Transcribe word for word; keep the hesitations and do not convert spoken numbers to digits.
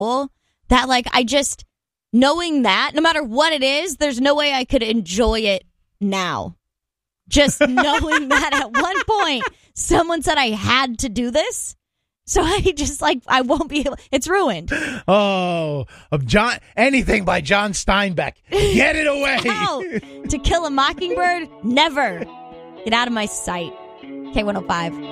cool that, like, I just, knowing that, no matter what it is, there's no way I could enjoy it now. Just knowing that at one point, someone said I had to do this. So I just, like, I won't be able, it's ruined. Oh, of John, anything by John Steinbeck. Get it away. No, To Kill a Mockingbird, never. Get out of my sight. K one oh five.